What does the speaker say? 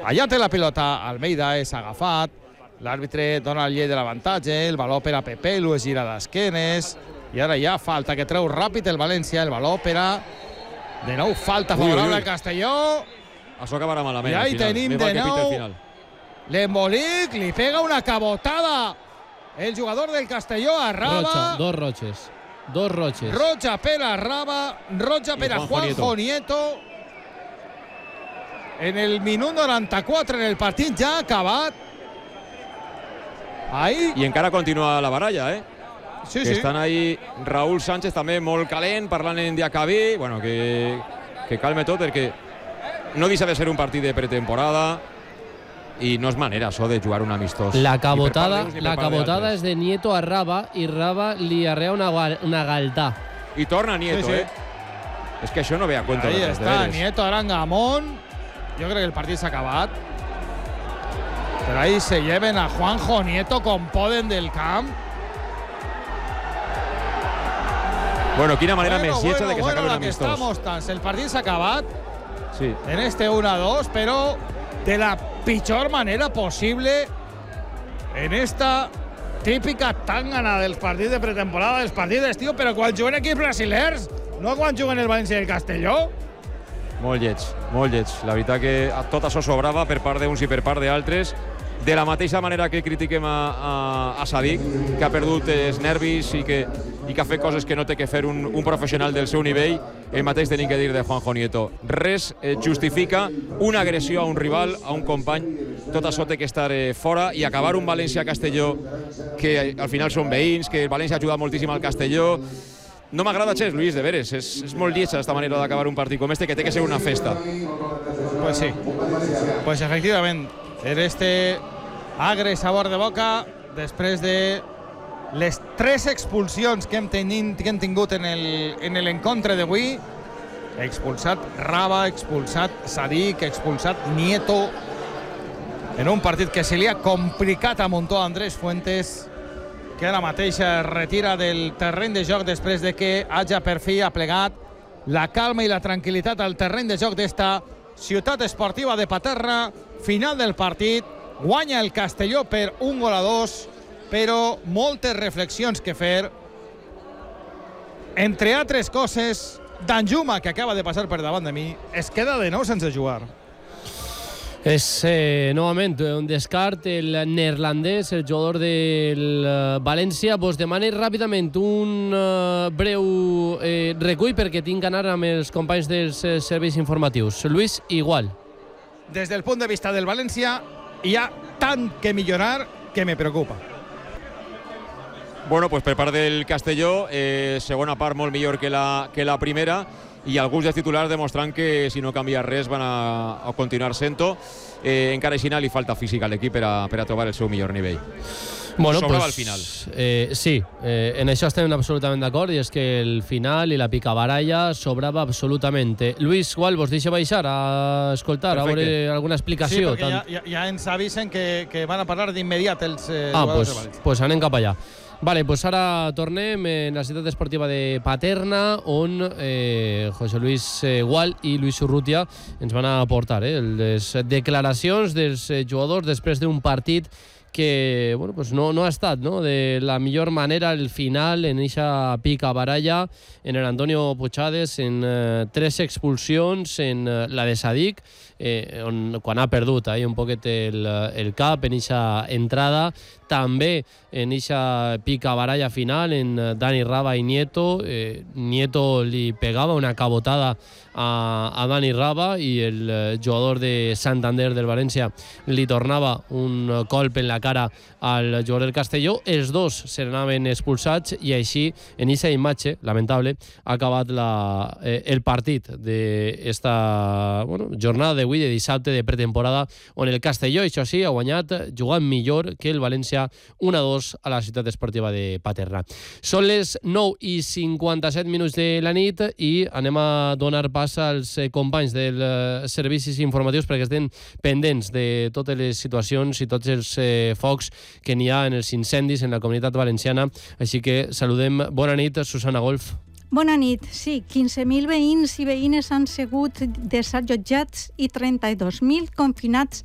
Allà té la pilota Almeida, és agafat. L'àrbitre dona el llei de l'avantatge, el baló per a Pepelu, es gira d'esquenes, i ara ja falta que treu ràpid el València, el baló per a... De nou falta favorable al Castelló. Això acabarà malament. I ahí tenim de nou l'embolic, li pega una cabotada el jugador del Castelló a Raba. Dos roches. Roja per a Raba, roja per a Juanjo Nieto. En el minut 94 en el partit ja acabat. Ahí. I encara continua la baralla, Sí. Estan ahí Raúl Sánchez també molt calent, parlant en Diacabí. Bueno, que calme tot, perquè no deixa de ser un partit de pretemporada i no és manera això de jugar un amistós. La cabotada és de Nieto a Raba i Raba li arrea una galtà. I torna Nieto, És que això no ve a cuenta. Ahí està, Nieto, Arangamón. Jo crec que el partit s'ha acabat. Pero ahí se lleven a Juanjo Nieto con poden del camp. Bueno, quina manera més lletja de que s'acabi un amistós. Estamos, el partit s'ha acabat. Sí. En este 1-2, pero de la pitjor manera possible en esta típica tàngana dels partits de pretemporada, dels partits d'estiu, però quan juguen equips brasilers, no quan juguen el València i el Castelló. Molt lleig. La veritat que tot això sobrava per part d'uns i per part d'altres. De la mateixa manera que critiquem a Sadik, que ha perdut els nervis i que ha fet coses que no té que fer un professional del seu nivell, el mateix tenim que dir de Juanjo Nieto. Res justifica una agressió a un rival, a un company. Tot això té que estar fora i acabar un València-Castelló que al final són veïns, que el València ha ajudat moltíssim al Castelló. No m'agrada gens, Luis, de veres. És molt lletja esta manera d'acabar un partit com este, que té que ser una festa. Pues sí. Pues efectivament, en este agre sabor de boca, després de les 3 expulsions que hem tingut en l'encontre d'avui, expulsat Raba, expulsat Sadik, expulsat Nieto, en un partit que se li ha complicat a muntó a Andrés Fuentes, que ara mateix es retira del terreny de joc després de que hagi per fi aplegat la calma i la tranquil·litat al terreny de joc d'esta Ciutat Esportiva de Paterna. Final del partit, guanya el Castelló per 1-2, però moltes reflexions que fer. Entre altres coses, Danjuma, que acaba de passar per davant de mi, es queda de nou sense jugar. És novament un descart el neerlandès, el jugador del València. Vos demane ràpidament un breu recull perquè tinc que anar amb els companys dels serveis informatius. Luis, igual. Des del punt de vista del València, hi ha tant que millorar que me preocupa. Bueno, pues per part del Castelló, segona part molt millor que la primera, i alguns dels titulars demostrant que si no canvia res van a continuar sent-ho. Encara així li falta físic a l'equip per a trobar el seu millor nivell. Bueno, sobrava al final. Sí, en això estem absolutament d'acord, i és que el final i la picabaralla sobrava absolutament. Luis, igual vos deixo baixar a escoltar, a veure alguna explicació. Sí, perquè ja ens avisen que van a parlar d'immediat els jugadors de València. Pues anem cap allà. Vale, pues ara tornem en la ciutat esportiva de Paterna, on José Luis Gual i Luis Urrutia ens van a aportar les declaracions dels jugadors després d'un partit que pues no ha estat de la millor manera el final en eixa pica baralla en el Antonio Puigades, en 3 expulsions, en la de Sadik, quan ha perdut un poquet el cap en eixa entrada, també en eixa pica baralla final en Dani Raba i Nieto. Nieto li pegava una cabotada a Dani Raba i el jugador de Santander del València li tornava un colp en la cara al jugador del Castelló. Els dos se n'anaven expulsats i així en aquesta imatge lamentable ha acabat el partit d'esta jornada d'avui, de dissabte de pretemporada, on el Castelló, això sí, ha guanyat jugant millor que el València 1-2 a la ciutat esportiva de Paterna. Són les 9:57 de la nit i anem a donar pas als companys dels servicis informatius perquè estem pendents de totes les situacions i tots els focs que n'hi ha en els incendis en la comunitat valenciana. Així que saludem. Bona nit, Susana Golf. Bona nit. Sí, 15.000 veïns i veïnes han sigut desallotjats i 32.000 confinats